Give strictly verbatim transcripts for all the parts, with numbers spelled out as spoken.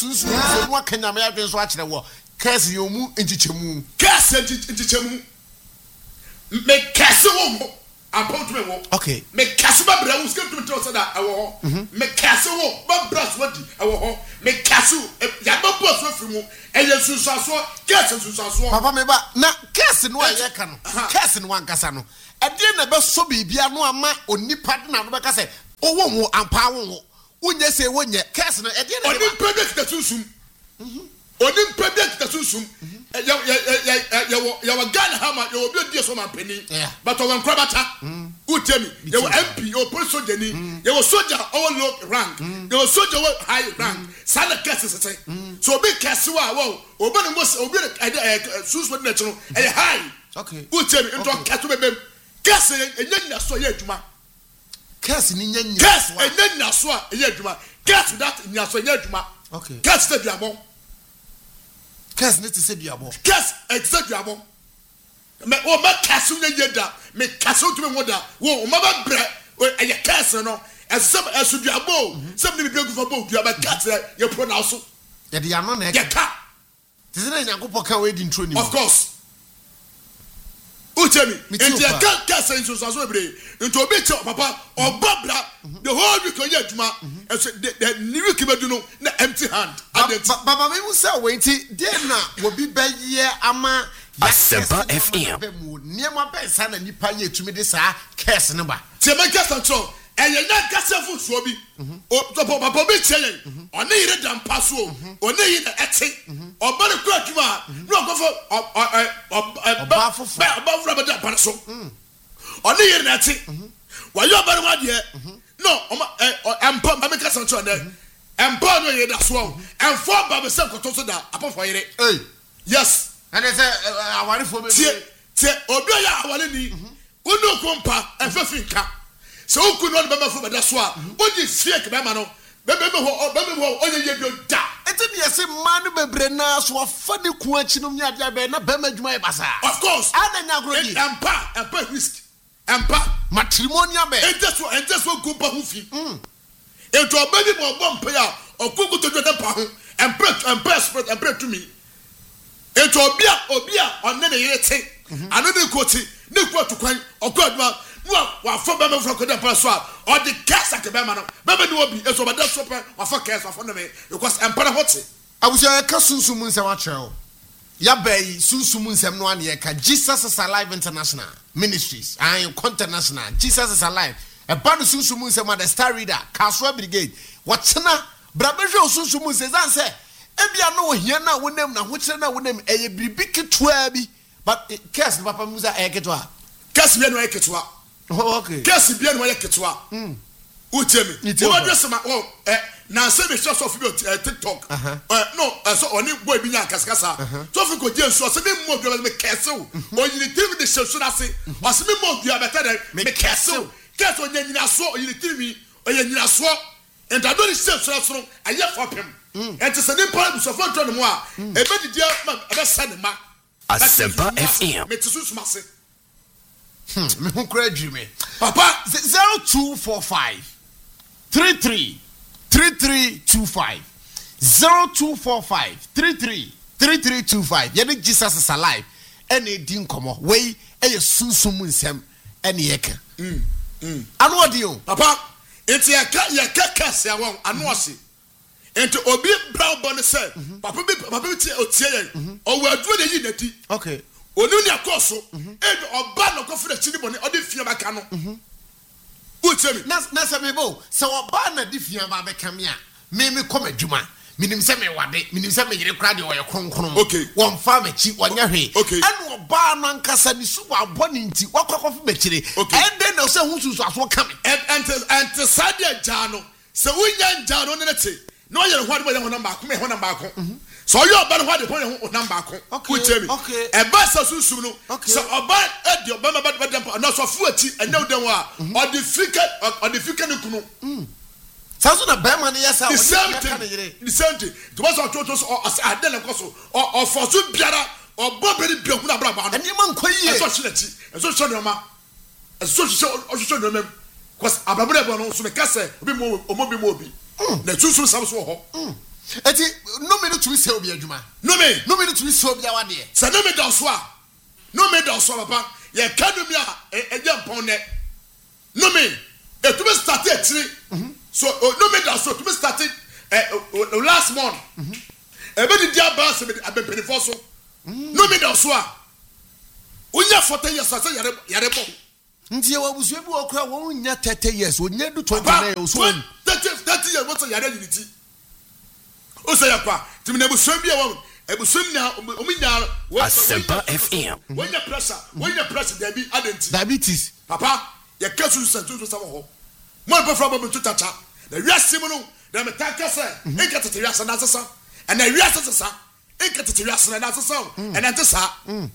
sunsun se no akanya me adwen so a kire wo curse yomu nchichemu curse nchichemu me curse wo about me wo okay me curse ba bra wo skem to tell say that awo ho me curse wo ba bra so di awo ho me curse ya ba boss wo frimu eye sunsuaso curse sunsuaso papa me ba na curse no aye ka no curse no ankasa no e de na be so bibia no ama onipa de na no be ka say owo wo ampa wo unye se wonye curse no e de na oni project the sunsum mhm oni project the sunsum ya ya ya ya ya wa Ghana hama ya obi odi so man pani but o wan krabata utemi ya wa M P o police soldier ni ya wa soldier o low rank ya wa soldier o high rank sana curse say so obi curse wa wo obi no mo obi sunsun na chiro e high okay utemi into curse bebem curse enye na so ya adwuma curse ni nya nya curse enye na so a ya adwuma curse that nya so ya adwuma okay curse te duabon curse ne te se duabon curse exact duabon me o ma curse nya yeda me curse to me woda wo o ma ba bre e ya curse no esem esu duabon sem ne bi gufa bo duaba curse ye pronounce ye de ya no na ye ka te se na nyankopɔ ka we di intro ni of course Utemi, enti e ka curse in so so bre enti obi che papa obabra the whole week o ye adwuma the new week bedu no na empty hand baba me mu say wenti de na obi ba ye ama Asempa F M niema be sa na nipa ye tumi de sa curse ne ba tie me curse control eye na curse fu so bi o papa be che yen one yire dam paso one yi na ete obare ku adwuma no ogofo oba fofu oba fura be da pa so one yire na ete wa yo obare wa de no empa ma me curse control na empa no yire da so emfo ba be se koto so da apofo yire eh yes and they say awari fo be tie tie obi ya awari ni unu kompa efefinka so oku no be mafo be da so a oji fake be ma no be be ho be be ho onye ye bi da enti be say man bebre na so afa ne ku achi no nya dia be na be ma djuma e basa of course ana nya agro di empa empa risk empa matrimonial be enti so enti so kompa hu fi mm enti obedi mo bompa ya okuku to do pa ho empa empa spirit empa to me enti obia obia onne ne yire te anu ne koti ne ku atukwan okwaduma no wa fo be me fro ko de pa so a o de gas akebe ma no be be no obi eso be da so pe wa fo gas wa fo no me because empara hote abusia ka sunsum nsem a kyerɛw ya bai sunsum nsem no ane ka Jesus is Alive International Ministries and International Jesus is Alive e ba no sunsum nsem the Star Reader Kaswa Brigade watena brabehwe sunsum nsem zan se ebia no ohia na wonam na ho kyerɛ na wonam eye bribi ketwa bi but case papa musa e ketwa case bi no e ketwa okay case bi no e ketwa mm utemi wo address ma oh eh na se be so of TikTok eh no so oni boy bi nya kaskasa so fi ko je so se me mo do me case o oyini tiri de so na se o se me mo do abeta de me case o case o nya nyina so oyini tiri oye nyina so and I don't say so so aye for pem and to say the problem so for to mo a e be didia ma e be sa ne ma Asempa F M me tsu suma se hmm me hu kra dream papa zero two four five three three three three two five zero two four five three three three three two five ye Jesus is alive ene di nkomo we eye sunsum nsem ene yeka mm mm anu odi o papa enti yeka yeka kase awon anu ose enti obi brown bone say papa bi papa bi tie otie yen o wa adu de yi nati okay onu ni akoso e oba no kofre chini bone odi fia baka no utemi na na se mebo se oba na di fia ba beka me a me me kom adwuma minim se me wade minim se me yire kra de oye kronkron okay won fa mechi wonya hwe okay anu oba no ankasa ni su abo ni nti wakokofu mechire ende na se hu susu aso ka me and and sadia jano se wunya jano ne nete no yere hwade bo ye honam ba ko me honam ba ko so you oba no hwade bo ye honam ba ko utemi e ba sa susum no so oba e di oba ma ba dem no so fu ati enye dem a o di fika o di fika ne kunu saso na be man yes the same thing the same thing to was to to so adele koso o forso biara o boberi biahu na bra ba no eni man koyie so hweleti so so no ma so so so so no mem cause ababure bo no so me kase obi mo omo bi mo obi na tusu sam so ho eti no me to say obi adwuma no me no me to say obi awade say no me do so a no me do so papa ye kanu mi a eje mpon ne no me e to be start e tiri so no me do so to be start last month e be di aba se be abepeni fo so no me do so a unya forty years say yare yare bo ntie wa busu ebi okra wo nya thirty years wo nya du twenty nine o so thirty thirty years what yare unity o say yakwa timi na busu bi e wo ebusu nya ominya Asempa F M when your pressure when your pressure there be identity diabetes papa ye kesu sentu so samo ho mo be from to tacha na wiase mu no na me tanka say e ka tete wiase na sesa and na wiase sesa e ka tete wiase na sesa and na tesa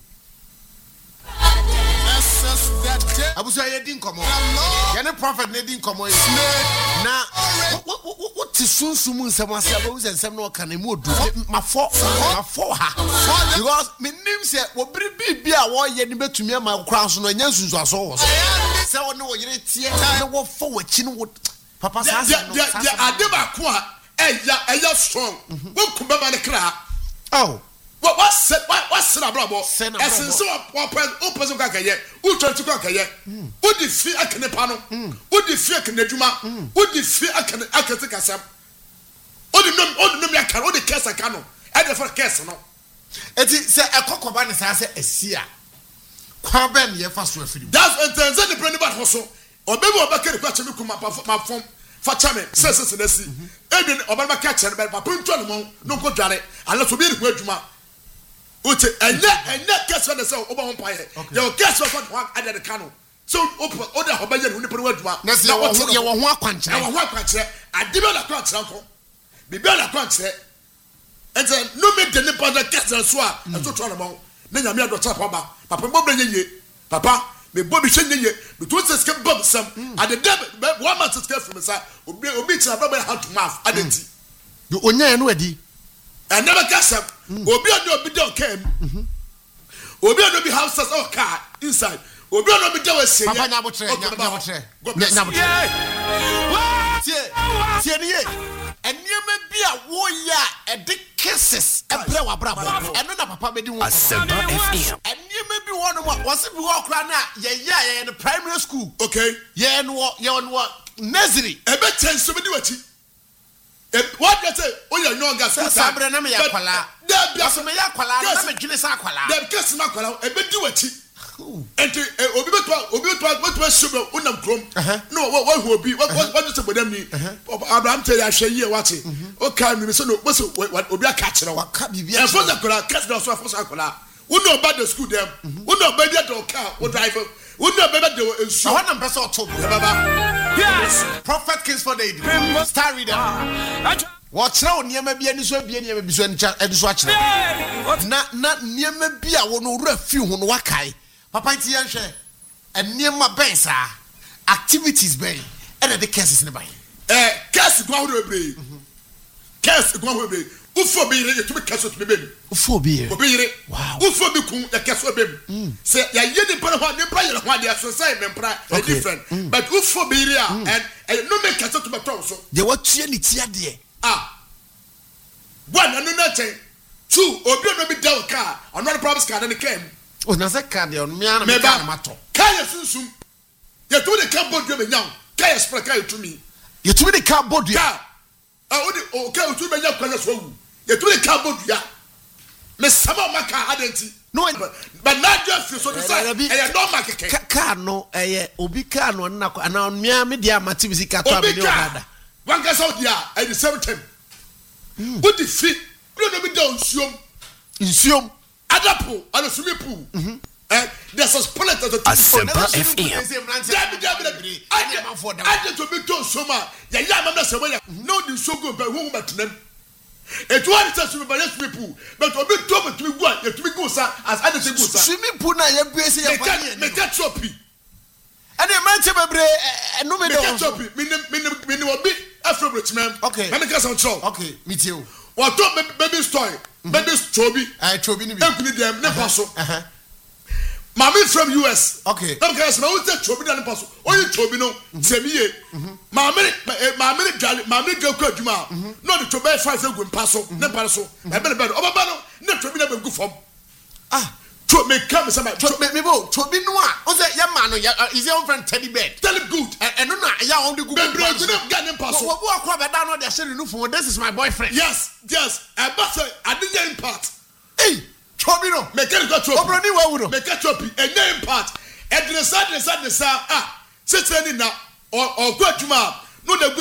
abusu ye din komo ye ne prophet ne din komo na what sunsumu nsem ase abu nsem na oka na mu odu mafo mafo ha because me nim say obiri bibia wo ye ni betumi ama kra so no nya sunsu aso wo so say wo ne wo yire tie na wo fo wachi no papa sa sa no ya adeba ko a eya eya strong wo kumba ba ne kra oh what what said what what said abrabo essence what what person ka kaye who try to ka kaye who the fi akene pa no who the fi akene adwuma who the fi akene akete kasam who the nom who the nom ya kan who the case kan no e dey for case no eti say ekokoba ne sa say asia kwa ben ye fa so afiri that's intense the brand bad hoso obebi obakere kwa chemi kuma pa fom fa chame say say na si edin obaba ka chere ba papa ntwa no mo no ko dware ala so bi ri adwuma Uche enya enya kese na say oba ho paye ye kese for one ada de kano so oda ho ba ye no nipa waduma na ye wo ho akwankyere na wo ho akwankyere ade be na kwankyere nko bi be na kwankyere ente no me de nipa da kese so a so to na mo na nyame ado cha papa papa mo brenye ye papa me bo bi hwenye ye me to se ske bob sam ade de one man ske from say obi obi tira baba how to mouth adenti yo onya no adi I never guess up. Obi and obi don't came. Obi and obi houses or car inside. Obi and obi don't say. Papa nyabotre, nyabotre. Nyabotre. Tie, tie ni ye. Eniema bi a wo ya e de cases e bre wa brabo. Eno na papa be di wo. Asempa F M. Eniema bi wo no mo, wo se bi wo kra na ye ya ye in primary school. Okay. Ye no ye no nursery. E be ten so be di wachi. What you say? Oh, you're no gas. Sabre na me yakwala. There be so me yakwala na me dwene sa akwala. There case na akwala e be di wachi. Enti obi beto obi beto beto shebe unam krom. No what who obi what what you say bodam ni. Abraham tell ya hwe ye wachi. O kan mi so no so obi aka kire wa. Ka bibia. E for the akwala case na so for akwala. We know about the school them. We know about the car we drive. We know about the ensure. One number so to baba. Yes, Prophet Kingsford Aid. Star reader. Watch now, Niama be any so be any and watch na na Niama be a one refuge on Wakai. Papa Tianshe and Niama Bensa activities bay and the cases in the bay. Eh, cast go away. Cast go away. Ufo be ready to be cast to be baby. Ufo be wow. Ufo be kun the cast baby. Say ya yedi para ho ne prayer ho dia so say me pra different. But ufo be here and no make cast to be town so. They what tie ni tia de. Ah. One no na chen. Two obi no be down car. Another problems car na came. O na say car de on me na me car mato. Car ya sunsum. You to the car board me nyam. Car ya spray car to me. You to the car board ya. Ah o de o car to me nyam kwa so wu. You to the car board ya. Me sama maka identity. No, but not just so to say. I no market. Car no eh obi car no na na me me dia mativisi car to me no. One gets out there at the same time. What the feet? You don't be down, Sium. In Sium, Adapo, and a swimming pool. And there's a split at the Asempa F M. I just to be told so much. Ya Yamma Samaya, no, you so good by whom but them. It was a swimming pool, but a bit top to be one, to be good, sir, as I say, swimming pool. I am busy. Make that choppy. And a man to be and no matter choppy, meaning will be Afro rich man. Okay, let me get some trouble. Okay, me too. What talk baby story, baby Chobi, I Chobi, and put them, never so. Mami from U S. Okay. I'm going to say, I will take Chobi and Paso. Only Chobi no. Semi. Mami, Mami, Mami, Joko Juma. No, the Chobi five go in Paso. Ne Paso. I better better. Obama, no Chobi never go from. Ah, Chobi may come some. Chobi me bo. Chobi no. What's that? Young man, is your friend Teddy Bear? Tell him good. And no, yeah, only good. Baby, you don't get him Paso. What what crap? I don't know. They're saying no for. This is my boyfriend. Yes, yes. I must say, I didn't get part. Hey. Chobi no make it go chobi obroni wa wu no make it chobi a name part e dresa dresa dresa ah sitting na or or go adwuma no